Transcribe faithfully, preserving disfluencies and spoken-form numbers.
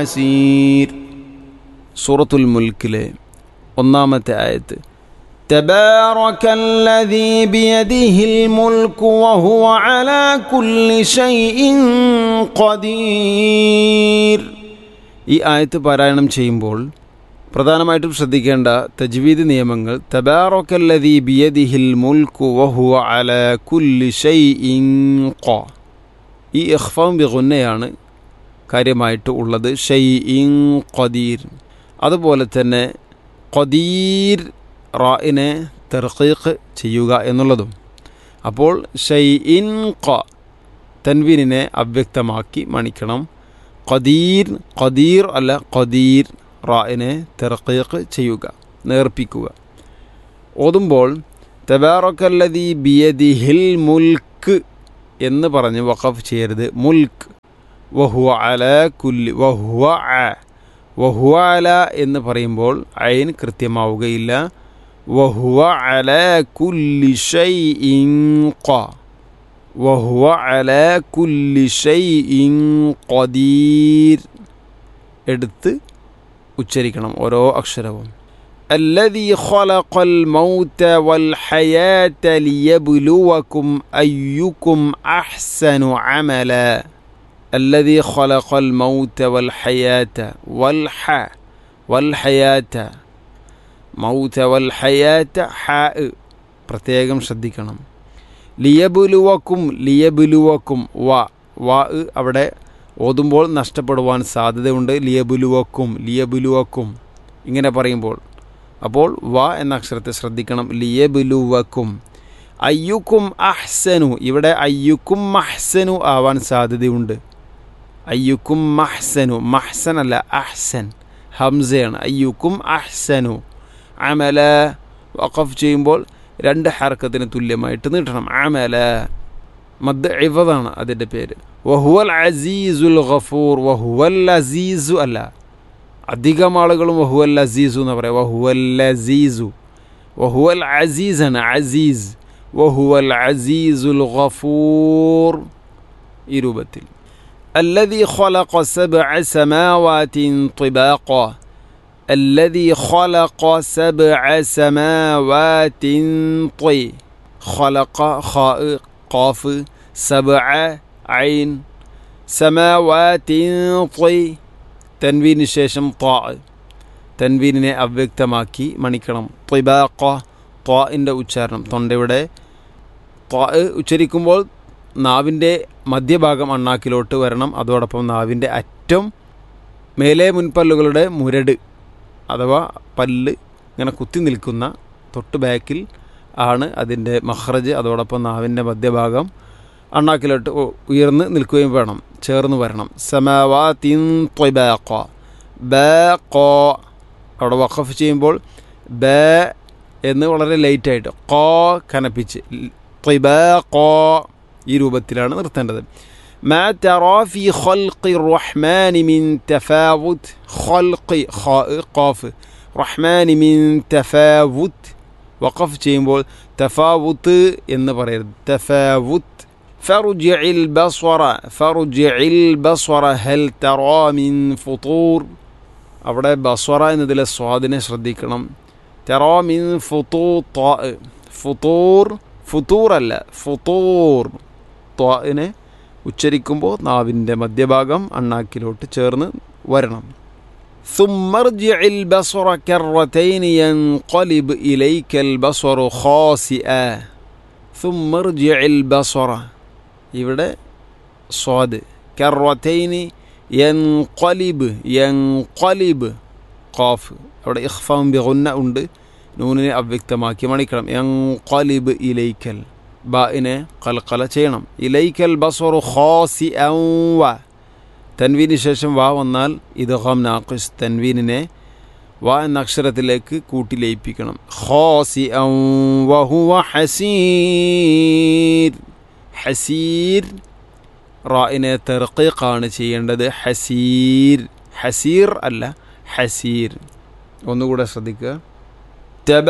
ഹസീർ. സൂറത്തുൽ മുൽക്കിലെ ഒന്നാമത്തെ ആയത്ത് തബാറകല്ലദീ ബിയദിഹിൽ മുൽക്കു വഹുവ അലാ കുല്ലി ഷൈഇൻ ഖദീർ. ഈ ആയത്ത് പാരായണം ചെയ്യുമ്പോൾ പ്രധാനമായിട്ടും ശ്രദ്ധിക്കേണ്ട തജ്വീദ് നിയമങ്ങൾ തബാറകല്ലദീ ബിയദിഹിൽ മുൽക്കു വഹുവ അലാ കുല്ലി ഷൈഇൻ ഖ. ഈ ഇഖ്ഫാം ബിഗുന്നയാണ് കാര്യമായിട്ട് ഉള്ളത്. ഷൈഇൻ ഖദീർ. അതുപോലെ തന്നെ ഖദീർ റാഇനെ തർഖീഖ് ചെയ്യുക എന്നുള്ളതും. അപ്പോൾ ഷൈഇൻ ഖ തൻവീനിനെ അവ്യക്തമാക്കി മണിക്കണം. ഖദീർ ഖദീർ അല്ല ഖദീർ റാഇനെ തർഖീഖ് ചെയ്യുക, നേർപ്പിക്കുക. ഓതുമ്പോൾ തബാറകല്ലദീ ബിയദിഹിൽ മുൽക്ക് എന്ന് പറഞ്ഞ് വഖഫ് ചെയ്യരുത്. മുൽക്ക് വഹുവ അലാ കുല്ലി വഹുവ അ വഹുവ അല എന്ന് പറയുമ്പോൾ ഐൻ കൃത്യമാവുകയില്ല. വഹുവ അലാ കുല്ലി ഷൈഇൻ ഖ വഹുവ അലാ കുല്ലി ഷൈഇൻ ഖദീർ എടുത്ത് ഉച്ചരിക്കണം ഓരോ അക്ഷരവും. الذي خلق الموت والحياة ليبلوكم أيكم أحسن عملا. الذي خلق الموت والحياة والح والحياة موت والحياة حاء പ്രത്യേകം ശ്രദ്ധിക്കണം. ലിയബുലുവക്കും ലിയബുലുവക്കും വ വ അവിടെ ഓതുമ്പോൾ നഷ്ടപ്പെടുവാൻ സാധ്യതയുണ്ട്. ലിയബുലുവക്കും ലിയബുലുവക്കും ഇങ്ങനെ പറയുമ്പോൾ അപ്പോൾ വ എന്ന അക്ഷരത്തെ ശ്രദ്ധിക്കണം. ലിയബുലുവക്കും. അയ്യുക്കും അഹ്സനു ഇവിടെ അയ്യുക്കും മഹ്സനു ആവാൻ സാധ്യതയുണ്ട്. അയ്യുക്കും മഹ്സനു മഹ്സൻ അല്ല അഹ്സൻ ഹംസയാണ്. അയ്യുക്കും അഹ്സനു. അമല വഖഫ് ചെയ്യുമ്പോൾ രണ്ട് ഹർക്കത്തിന് തുല്യമായിട്ട് നീട്ടണം. അമല മദ് ഇവദാണ് അതിൻ്റെ പേര്. വഹുവൽ അസീസുൽ ഗഫൂർ. വഹുവൽ അസീസു അല്ല. അധികം ആളുകളും വഹുവൽ അസീസു എന്ന് പറയാം. വഹുവൽ അസീസു വഹുവൽ അസീസാണ് അസീസ്. വഹുവൽ അസീസുൽ ഗഫൂർ ഈ രൂപത്തിൽ. الذي خلق سبع سماوات طباقا. الذي خلق سبع سماوات طي خلق خاء قاف سبع عين سماوات طي തൻവീന് ശേഷം ത്വാ തൻവീനിനെ അവ്യക്തമാക്കി മണിക്കണം. ത്വബാഖ ത്വാഇൻ്റെ ഉച്ചാരണം തൊണ്ടയുടെ ത്വാ ഉച്ചരിക്കുമ്പോൾ നാവിൻ്റെ മധ്യഭാഗം അണ്ണാക്കിലോട്ട് വരണം. അതോടൊപ്പം നാവിൻ്റെ അറ്റം മേലെ മുൻപല്ലുകളുടെ മുരട് അഥവാ പല്ല് ഇങ്ങനെ കുത്തി നിൽക്കുന്ന തൊട്ട് ബാക്കിൽ ആണ് അതിൻ്റെ മഖ്റജ്. അതോടൊപ്പം നാവിൻ്റെ മധ്യഭാഗം അണ്ണാക്കിലോട്ട് ഉയർന്ന് നിൽക്കുകയും വേണം, ചേർന്ന് വരണം. സമാവാതിൻ ത്വബാഖ ബാഖ അവിടെ വഖഫ് ചെയ്യുമ്പോൾ ബ എന്ന് വളരെ ലൈറ്റായിട്ട് ഖ കനപ്പിച്ച് ത്വബാഖ ഈ രൂപത്തിലാണ് നിർത്തേണ്ടത്. മാ തറാ ഫീ ഖൽഖി റഹ്മാനി മിൻ തഫാവുത്. ഖൽഖി ഖാഫ് റഹ്മാനി മിൻ തഫാവുത് വഖഫ് ചെയ്യുമ്പോൾ തഫാവുത്ത് എന്ന് പറയരുത്. തഫാവുത്ത്. فرجع البصر فرجع البصر هل ترى من فطور. അവിടെ ബസ്വറ എന്നതിലെ സ്വാദിനെ ശ്രദ്ധിക്കണം. തറാ മിൻ ഫുതൂർ ഫുതൂർ ഫുതൂർ അല്ല ഫുതൂർ. ത്വാഇനെ ഉച്ചരിക്കുമ്പോൾ നാവിൻ്റെ മധ്യഭാഗം അണ്ണാക്കിലോട്ട് ചേർന്ന് വരണം. ثم ارجع البصر كرتين ينقلب إليك البصر خاسئا. ثم ارجع البصر ഇവിടെ സ്വാദ് കറത്തൈനി യൻഖലിബ് യൻഖലിബ് ഖാഫ് അവിടെ ഇഖ്ഫാം ബിഗുന്ന ഉണ്ട്. നൂനിനെ അവ്യക്തമാക്കി മണിക്കണം. യൻഖലിബ് ഇലൈക്കൽ ബാഇനെ ഖൽഖല ചെയ്യണം. ഇലൈക്കൽ ബസ്വറു ഖാസിഅൻ വ തൻവീന് ശേഷം വാ വന്നാൽ ഇദ്ഗാം നാഖിസ് തൻവീനിനെ വാ എന്ന അക്ഷരത്തിലേക്ക് കൂട്ടി ലയിപ്പിക്കണം. ഖാസിഅൻ വഹുവ ഹസീർ. ഹസീർ റാഇനെ തർഖീഖാണ് ചെയ്യേണ്ടത്. ഹസീർ ഹസീർ അല്ല ഹസീർ. ഒന്നുകൂടെ ശ്രദ്ധിക്കുക.